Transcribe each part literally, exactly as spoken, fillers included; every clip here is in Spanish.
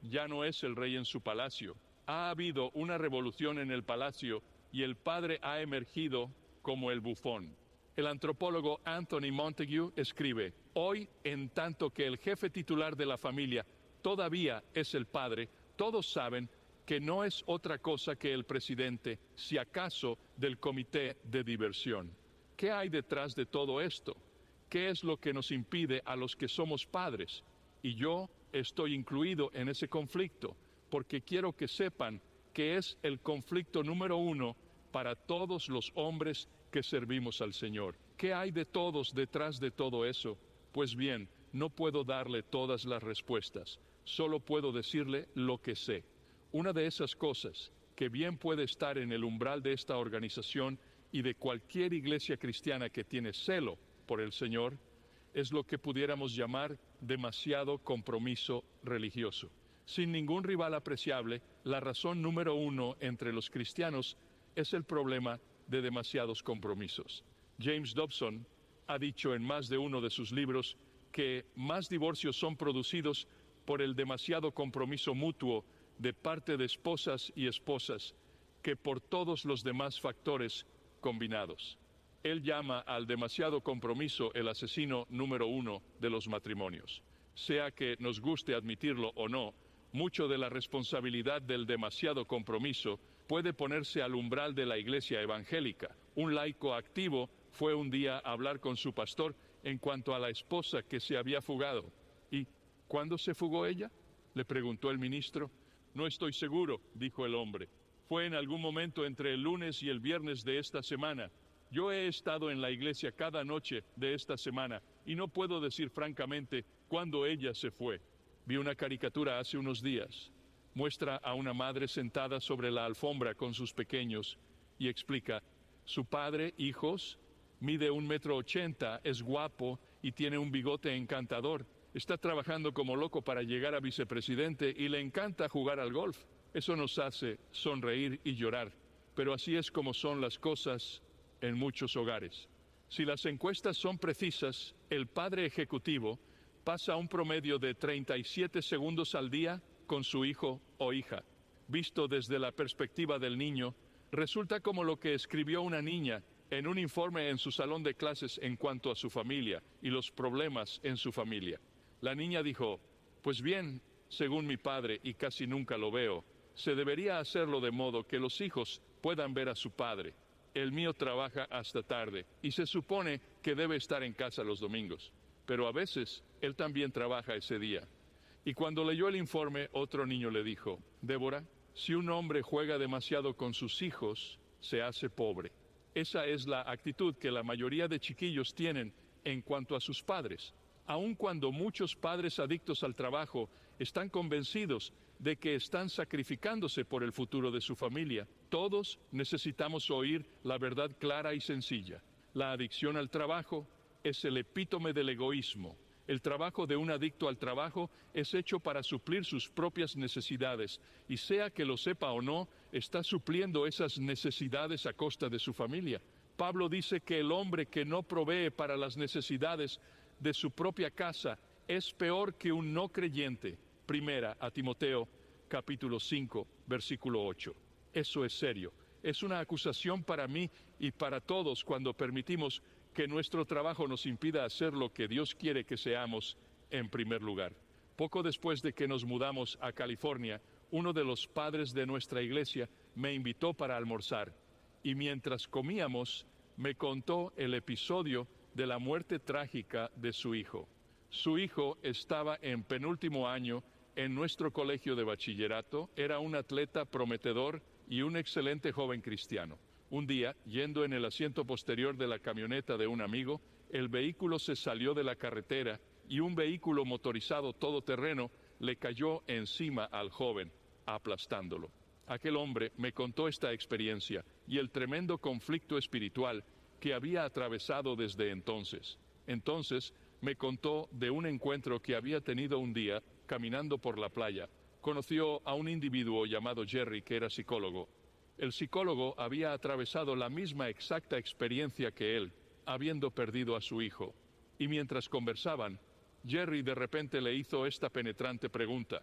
ya no es el rey en su palacio. Ha habido una revolución en el palacio y el padre ha emergido como el bufón. El antropólogo Anthony Montague escribe: hoy, en tanto que el jefe titular de la familia todavía es el padre, todos saben que no es otra cosa que el presidente, si acaso, del comité de diversión. ¿Qué hay detrás de todo esto? ¿Qué es lo que nos impide a los que somos padres? Y yo estoy incluido en ese conflicto, porque quiero que sepan que es el conflicto número uno para todos los hombres que servimos al Señor. ¿Qué hay de todos detrás de todo eso? Pues bien, no puedo darle todas las respuestas, solo puedo decirle lo que sé. Una de esas cosas que bien puede estar en el umbral de esta organización y de cualquier iglesia cristiana que tiene celo por el Señor, es lo que pudiéramos llamar demasiado compromiso religioso. Sin ningún rival apreciable, la razón número uno entre los cristianos es el problema de demasiados compromisos. James Dobson ha dicho en más de uno de sus libros que más divorcios son producidos por el demasiado compromiso mutuo de parte de esposas y esposas que por todos los demás factores combinados. Él llama al demasiado compromiso el asesino número uno de los matrimonios. Sea que nos guste admitirlo o no, mucho de la responsabilidad del demasiado compromiso puede ponerse al umbral de la iglesia evangélica. Un laico activo fue un día a hablar con su pastor en cuanto a la esposa que se había fugado. ¿Y cuándo se fugó ella?, le preguntó el ministro. No estoy seguro, dijo el hombre. Fue en algún momento entre el lunes y el viernes de esta semana. Yo he estado en la iglesia cada noche de esta semana y no puedo decir francamente cuándo ella se fue. Vi una caricatura hace unos días. Muestra a una madre sentada sobre la alfombra con sus pequeños y explica: su padre, hijos, mide un metro ochenta, es guapo y tiene un bigote encantador. Está trabajando como loco para llegar a vicepresidente y le encanta jugar al golf. Eso nos hace sonreír y llorar, pero así es como son las cosas en muchos hogares. Si las encuestas son precisas, el padre ejecutivo pasa un promedio de treinta y siete segundos al día con su hijo o hija. Visto desde la perspectiva del niño, resulta como lo que escribió una niña en un informe en su salón de clases en cuanto a su familia y los problemas en su familia. La niña dijo: pues bien, según mi padre, y casi nunca lo veo, se debería hacerlo de modo que los hijos puedan ver a su padre. El mío trabaja hasta tarde y se supone que debe estar en casa los domingos, pero a veces él también trabaja ese día. Y cuando leyó el informe, otro niño le dijo: Débora, si un hombre juega demasiado con sus hijos, se hace pobre. Esa es la actitud que la mayoría de chiquillos tienen en cuanto a sus padres. Aun cuando muchos padres adictos al trabajo están convencidos de que están sacrificándose por el futuro de su familia, todos necesitamos oír la verdad clara y sencilla. La adicción al trabajo es el epítome del egoísmo. El trabajo de un adicto al trabajo es hecho para suplir sus propias necesidades, y sea que lo sepa o no, está supliendo esas necesidades a costa de su familia. Pablo dice que el hombre que no provee para las necesidades de su propia casa es peor que un no creyente. Primera a Timoteo, capítulo cinco, versículo ocho. Eso es serio. Es una acusación para mí y para todos cuando permitimos que nuestro trabajo nos impida hacer lo que Dios quiere que seamos en primer lugar. Poco después de que nos mudamos a California, uno de los padres de nuestra iglesia me invitó para almorzar, y mientras comíamos me contó el episodio de la muerte trágica de su hijo. Su hijo estaba en penúltimo año en nuestro colegio de bachillerato, era un atleta prometedor y un excelente joven cristiano. Un día, yendo en el asiento posterior de la camioneta de un amigo, el vehículo se salió de la carretera y un vehículo motorizado todoterreno le cayó encima al joven, aplastándolo. Aquel hombre me contó esta experiencia y el tremendo conflicto espiritual que había atravesado desde entonces. Entonces me contó de un encuentro que había tenido un día caminando por la playa. Conoció a un individuo llamado Jerry, que era psicólogo. El psicólogo había atravesado la misma exacta experiencia que él, habiendo perdido a su hijo. Y mientras conversaban, Jerry de repente le hizo esta penetrante pregunta: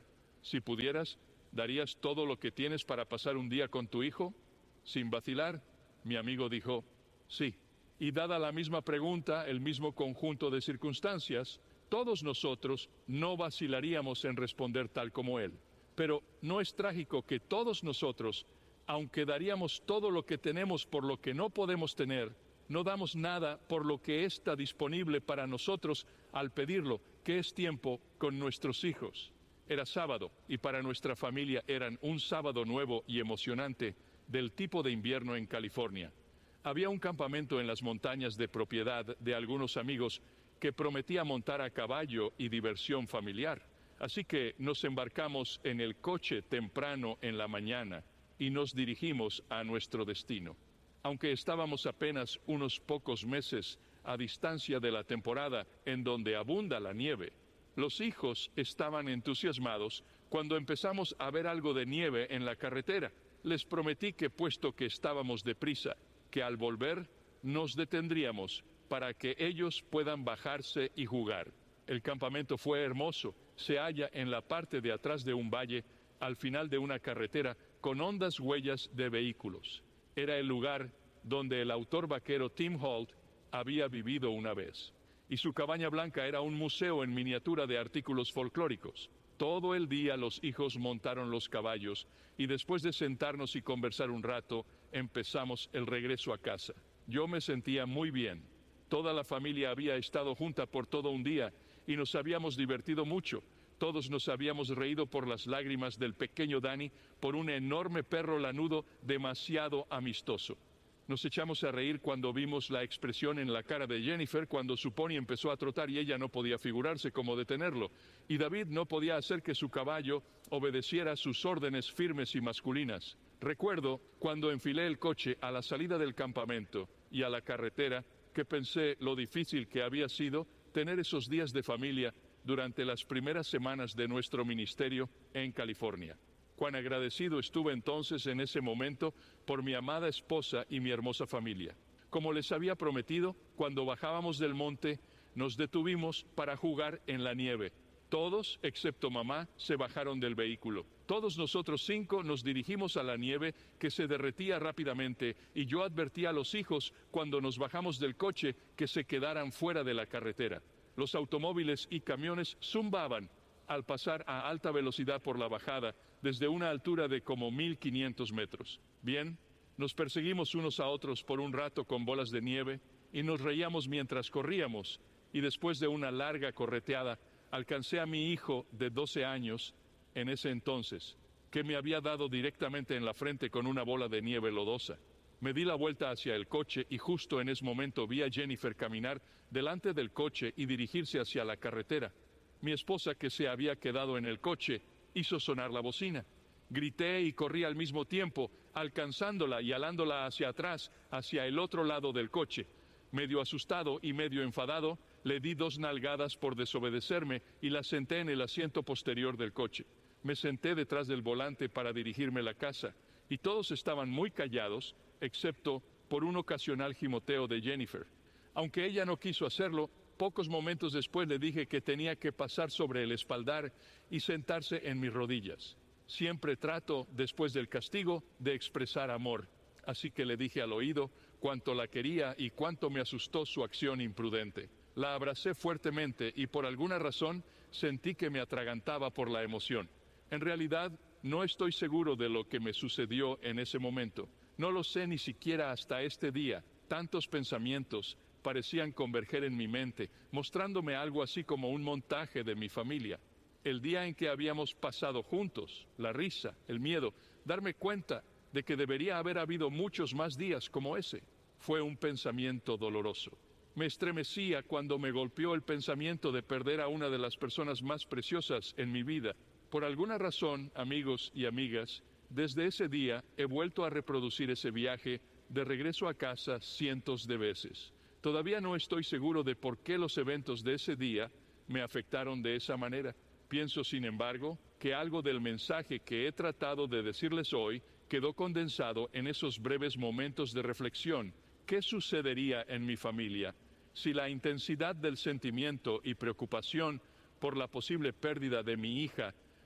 Si pudieras, ¿darías todo lo que tienes para pasar un día con tu hijo? Sin vacilar, mi amigo dijo, sí. Y dada la misma pregunta, el mismo conjunto de circunstancias, todos nosotros no vacilaríamos en responder tal como él. Pero no es trágico que todos nosotros, aunque daríamos todo lo que tenemos por lo que no podemos tener, no damos nada por lo que está disponible para nosotros al pedirlo, que es tiempo con nuestros hijos. Era sábado y para nuestra familia eran un sábado nuevo y emocionante del tipo de invierno en California. Había un campamento en las montañas de propiedad de algunos amigos que prometía montar a caballo y diversión familiar. Así que nos embarcamos en el coche temprano en la mañana y nos dirigimos a nuestro destino. Aunque estábamos apenas unos pocos meses a distancia de la temporada en donde abunda la nieve, los hijos estaban entusiasmados cuando empezamos a ver algo de nieve en la carretera. Les prometí que, puesto que estábamos deprisa, que al volver nos detendríamos para que ellos puedan bajarse y jugar. El campamento fue hermoso. Se halla en la parte de atrás de un valle, al final de una carretera, con hondas huellas de vehículos. Era el lugar donde el autor vaquero Tim Holt había vivido una vez. Y su cabaña blanca era un museo en miniatura de artículos folclóricos. Todo el día los hijos montaron los caballos y después de sentarnos y conversar un rato, empezamos el regreso a casa. Yo me sentía muy bien. Toda la familia había estado junta por todo un día y nos habíamos divertido mucho. Todos nos habíamos reído por las lágrimas del pequeño Danny por un enorme perro lanudo demasiado amistoso. Nos echamos a reír cuando vimos la expresión en la cara de Jennifer cuando su pony empezó a trotar y ella no podía figurarse cómo detenerlo. Y David no podía hacer que su caballo obedeciera sus órdenes firmes y masculinas. Recuerdo cuando enfilé el coche a la salida del campamento y a la carretera que pensé lo difícil que había sido tener esos días de familia durante las primeras semanas de nuestro ministerio en California. Cuán agradecido estuve entonces en ese momento por mi amada esposa y mi hermosa familia. Como les había prometido, cuando bajábamos del monte, nos detuvimos para jugar en la nieve. Todos, excepto mamá, se bajaron del vehículo. Todos nosotros cinco nos dirigimos a la nieve que se derretía rápidamente y yo advertí a los hijos cuando nos bajamos del coche que se quedaran fuera de la carretera. Los automóviles y camiones zumbaban al pasar a alta velocidad por la bajada desde una altura de como mil quinientos metros. Bien, nos perseguimos unos a otros por un rato con bolas de nieve y nos reíamos mientras corríamos y después de una larga correteada alcancé a mi hijo de doce años en ese entonces, que me había dado directamente en la frente con una bola de nieve lodosa. Me di la vuelta hacia el coche y justo en ese momento vi a Jennifer caminar delante del coche y dirigirse hacia la carretera. Mi esposa, que se había quedado en el coche, hizo sonar la bocina. Grité y corrí al mismo tiempo, alcanzándola y alándola hacia atrás, hacia el otro lado del coche. Medio asustado y medio enfadado, le di dos nalgadas por desobedecerme y la senté en el asiento posterior del coche. Me senté detrás del volante para dirigirme a la casa, y todos estaban muy callados, excepto por un ocasional gimoteo de Jennifer. Aunque ella no quiso hacerlo, pocos momentos después le dije que tenía que pasar sobre el espaldar y sentarse en mis rodillas. Siempre trato, después del castigo, de expresar amor. Así que le dije al oído cuánto la quería y cuánto me asustó su acción imprudente. La abracé fuertemente y por alguna razón sentí que me atragantaba por la emoción. En realidad, no estoy seguro de lo que me sucedió en ese momento. No lo sé ni siquiera hasta este día. Tantos pensamientos parecían converger en mi mente, mostrándome algo así como un montaje de mi familia. El día en que habíamos pasado juntos, la risa, el miedo, darme cuenta de que debería haber habido muchos más días como ese, fue un pensamiento doloroso. Me estremecía cuando me golpeó el pensamiento de perder a una de las personas más preciosas en mi vida. Por alguna razón, amigos y amigas, desde ese día he vuelto a reproducir ese viaje de regreso a casa cientos de veces. Todavía no estoy seguro de por qué los eventos de ese día me afectaron de esa manera. Pienso, sin embargo, que algo del mensaje que he tratado de decirles hoy quedó condensado en esos breves momentos de reflexión. ¿Qué sucedería en mi familia si la intensidad del sentimiento y preocupación por la posible pérdida de mi hija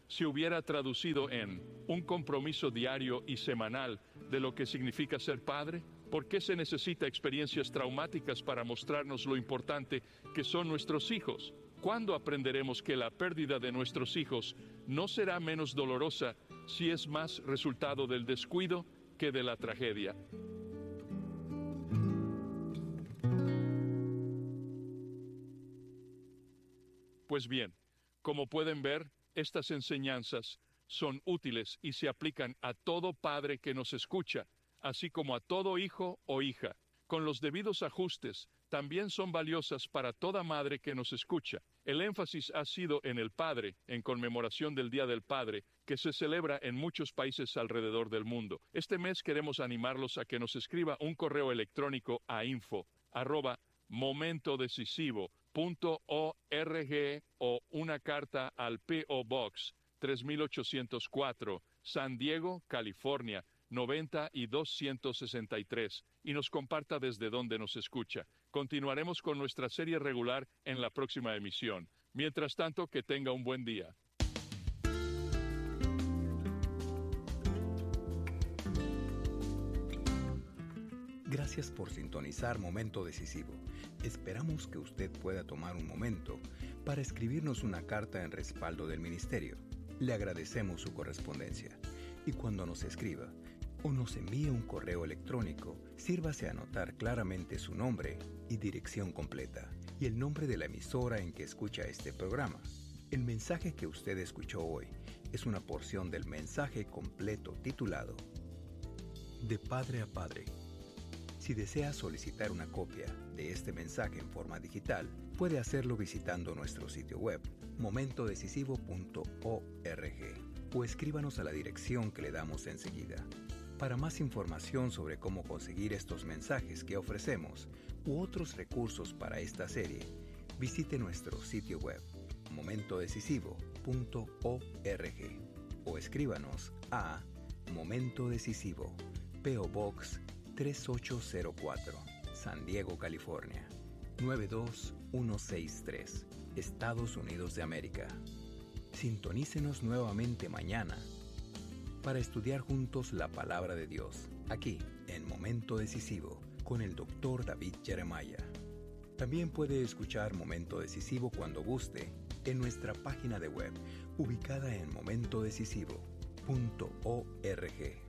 se hubiera traducido en un compromiso diario y semanal de lo que significa ser padre? ¿Por qué se necesita experiencias traumáticas para mostrarnos lo importante que son nuestros hijos? ¿Cuándo aprenderemos que la pérdida de nuestros hijos no será menos dolorosa si es más resultado del descuido que de la tragedia? Pues bien, como pueden ver, estas enseñanzas son útiles y se aplican a todo padre que nos escucha, así como a todo hijo o hija. Con los debidos ajustes, también son valiosas para toda madre que nos escucha. El énfasis ha sido en el padre, en conmemoración del Día del Padre, que se celebra en muchos países alrededor del mundo. Este mes queremos animarlos a que nos escriba un correo electrónico a info arroba momentodecisivo.org o una carta al P O Box tres mil ochocientos cuatro, San Diego, California, noventa y doscientos sesenta y tres, y nos comparta desde dónde nos escucha. Continuaremos con nuestra serie regular en la próxima emisión. Mientras tanto, que tenga un buen día. Gracias por sintonizar Momento Decisivo. Esperamos que usted pueda tomar un momento para escribirnos una carta en respaldo del ministerio. Le agradecemos su correspondencia. Y cuando nos escriba o nos envíe un correo electrónico, sírvase a anotar claramente su nombre y dirección completa y el nombre de la emisora en que escucha este programa. El mensaje que usted escuchó hoy es una porción del mensaje completo titulado De Padre a Padre. Si desea solicitar una copia de este mensaje en forma digital, puede hacerlo visitando nuestro sitio web, momento decisivo punto org, o escríbanos a la dirección que le damos enseguida. Para más información sobre cómo conseguir estos mensajes que ofrecemos u otros recursos para esta serie, visite nuestro sitio web, momento decisivo punto org, o escríbanos a Momento Decisivo, P O Box tres ocho cero cuatro, San Diego, California, nueve dos uno seis tres, Estados Unidos de América. Sintonícenos nuevamente mañana para estudiar juntos la Palabra de Dios, aquí en Momento Decisivo, con el doctor David Jeremiah. También puede escuchar Momento Decisivo cuando guste en nuestra página de web, ubicada en momento decisivo punto org.